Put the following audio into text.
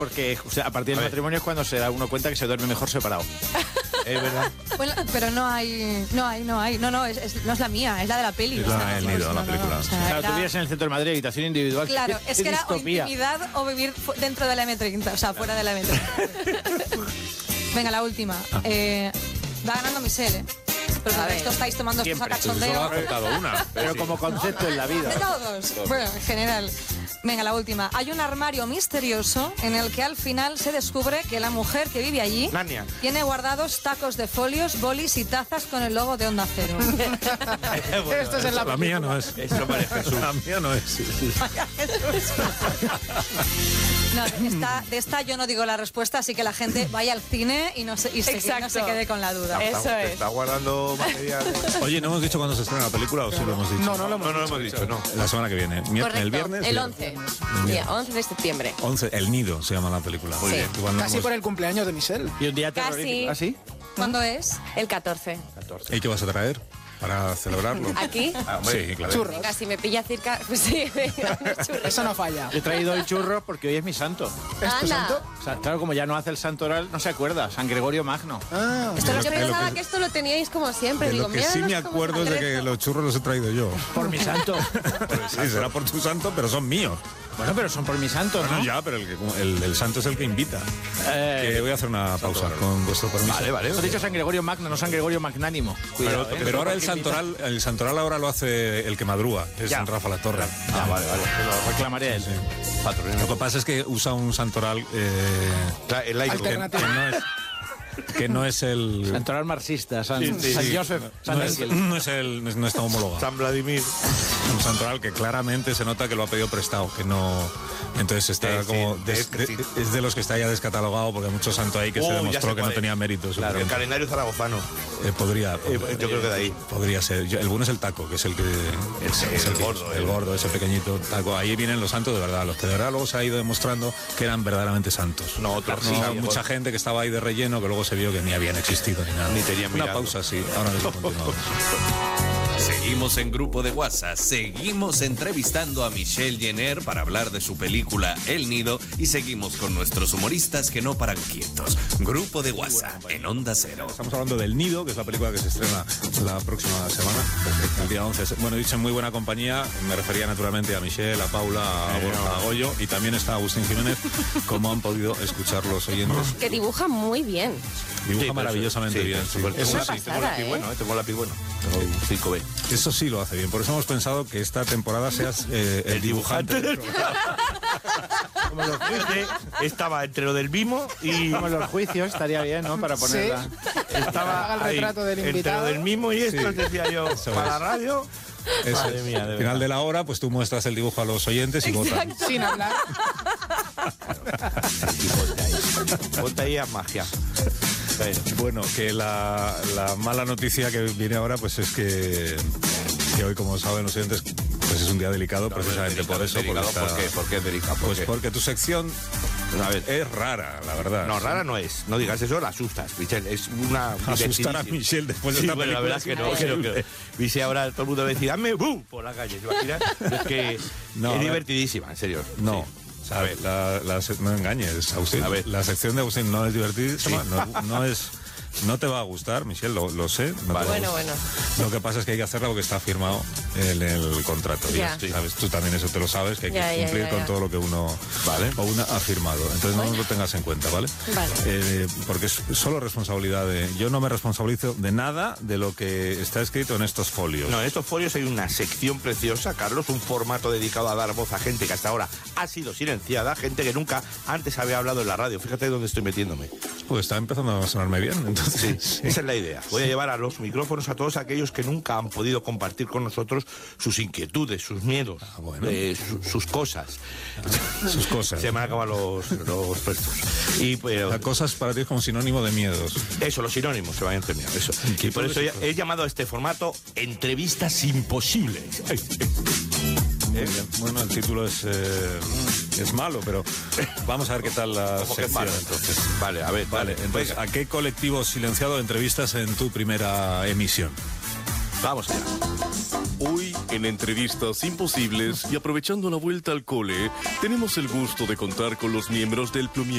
Porque a partir del matrimonio es cuando se da uno cuenta que se duerme mejor separado. Es verdad. Bueno, pero no es la mía, es la de la peli. Es el nido, la película. o sea, Claro, era- tú vivías en el centro de Madrid, habitación individual. Claro, Qué es que era o distopía. intimidad o vivir dentro de la M30, o sea, fuera de la M30. Venga, la última. Va ganando Michelle, Pero A ver. esto estáis tomando esto a Siempre. Solo cachondeo. ha acertado una. Pero como concepto en la vida. De todos. Bueno, en general. Venga, la última. Hay un armario misterioso en el que al final se descubre que la mujer que vive allí Narnia. tiene guardados tacos de folios, bolis y tazas con el logo de Onda Cero. Esto es en La mía no es. Eso parece Jesús. La mía no es. Vaya Jesús. No, de esta yo no digo la respuesta, así que la gente vaya al cine y no se Exacto. quede con la duda. Eso Te es. está guardando material. Oye, ¿no hemos dicho cuándo se estrena la película o sí lo hemos dicho? No lo No, no lo hemos dicho, no. La semana que viene. Correcto. El viernes. El 11. Día 11 de septiembre. 11. El Nido se llama la película. Muy bien. Igual no Casi hemos- por el cumpleaños de Michelle. Y un día Casi. terrorífico. ¿Ah, sí? ¿Cuándo es? El 14. ¿Y qué vas a traer para celebrarlo? ¿Aquí? Sí, claro. Churros. Venga, si me pilla cerca, pues sí, venga, unos churros. Eso no falla. He traído hoy churros porque hoy es mi santo. ¿Es tu Anda. santo? O sea, claro, como ya no hace el santo oral, no se acuerda. San Gregorio Magno. Ah, Esto Yo yo lo que- pensaba que esto lo teníais como siempre. De Digo, lo que míralos sí me como acuerdo es de que cangrejo. los churros los he traído yo. Por mi santo. Sí, será por tu santo, pero son míos. Bueno, pero son por mi santo, ¿no? Bueno, ya, pero el santo es el que invita. Que voy a hacer una pausa con vuestro permiso. Vale. Has dicho San Gregorio Magno, no San Gregorio Magnánimo. Cuidado, Pero ahora el santoral ahora lo hace el que madruga, es Ya. Rafa La Torre. Ah, vale. Te lo reclamaré a él. Lo que pasa es que usa un santoral El laico. Alternativo. que no es el... Santoral marxista, San Sí, Joseph, San no, es, Ángel. no está homologado. San Vladimir. Un santoral que claramente se nota que lo ha pedido prestado, que no... Entonces está Sí, como... sí. es de los que está ya descatalogado, porque hay mucho santo ahí que se Ya demostró sé que no cuál es. tenía mérito El suficiente. calendario zaragozano. Podría... Yo creo que de ahí. Podría ser. El bueno es el taco, que es el que... es el que- gordo, el gordo, ese pequeñito taco. Ahí vienen los santos de verdad. Los que de verdad luego se ha ido demostrando que eran verdaderamente santos. No, otros sí. No, mucha gente que estaba ahí de relleno que luego se vio que ni habían existido ni nada. Ni tenían Una mirado. pausa, sí. Ahora mismo continuamos. Seguimos en Grupo de WhatsApp, seguimos entrevistando a Michelle Jenner para hablar de su película El Nido y seguimos con nuestros humoristas que no paran quietos. Grupo de WhatsApp en Onda Cero. Estamos hablando del Nido, que es la película que se estrena la próxima semana, el día 11. Bueno, dicho en muy buena compañía, me refería naturalmente a Michelle, a Paula, a Borja, a Goyo, y también está Agustín Jiménez, como han podido escuchar los oyentes. Que dibuja muy bien. Dibuja maravillosamente bien. sí. Eso Una sí, tengo la pasada, pi bueno, tengo la pi bueno. Tengo un 5B. Eso sí lo hace bien. Por eso hemos pensado que esta temporada seas el dibujante del programa. Como los juicios, estaba entre lo del Mimo y Como los juicios, estaría bien, ¿no? Para ponerla. estaba Haga el ahí, retrato del entre invitado. lo del Mimo y esto, Sí. decía yo, Eso para es. la radio. Eso Madre es. mía, de Al final de la hora, pues tú muestras el dibujo a los oyentes y votan. sin hablar. Ponte ahí a magia. Bueno, que la mala noticia que viene ahora, pues es que hoy, como saben los oyentes, pues es un día delicado, precisamente por eso. Delicado, porque está- ¿por qué? ¿Por qué es delicado? ¿Por Pues qué? porque tu sección A ver, es rara, la verdad. no, rara no es. No digas eso, la asustas, Michelle. Es una... Asustar a divertidísima. Michelle después de Sí, esta bueno, la película. verdad es que no. Creo que Michelle ahora todo el mundo va a decir, dame ¡bum! Por la calle. ¿Te imaginas? Es que No, a es ver. divertidísima, en serio. No. Sí. O sea, no engañes, Agustín. A ver. La sección de Agustín no es divertidísima, no es... No te va a gustar, Michelle, lo sé. No te va a Bueno, gustar. bueno. Lo que pasa es que hay que hacerla porque está firmado en el contrato. Ya. Y, ¿sabes? Tú también eso te lo sabes, que hay que Ya, ya, cumplir ya, con ya. todo lo que uno o una ha firmado. Entonces no lo tengas en cuenta, ¿vale? Vale. Porque es solo responsabilidad de... Yo no me responsabilizo de nada de lo que está escrito en estos folios. No, en estos folios hay una sección preciosa, Carlos, un formato dedicado a dar voz a gente que hasta ahora ha sido silenciada, gente que nunca antes había hablado en la radio. Fíjate dónde estoy metiéndome. Pues está empezando a sonarme bien, entonces... Esa es la idea. Voy a llevar a los micrófonos a todos aquellos que nunca han podido compartir con nosotros sus inquietudes, sus miedos, bueno. sus cosas. Sus cosas. Se me han acabado los puestos. Y pero, La cosa es para ti como sinónimo de miedos. eso, los sinónimos se van a entender. Eso. Y por Inquietudes eso y ya- cosas. he llamado a este formato Entrevistas Imposibles. Muy bien. Bueno, el título es malo, pero vamos a ver qué tal la ¿Cómo que es sección malo? entonces. Vale, a ver. Vale, entonces, venga, ¿a qué colectivo silenciado entrevistas en tu primera emisión? vamos allá. Hoy, en Entrevistas Imposibles y aprovechando la vuelta al cole, tenemos el gusto de contar con los miembros del Plumier.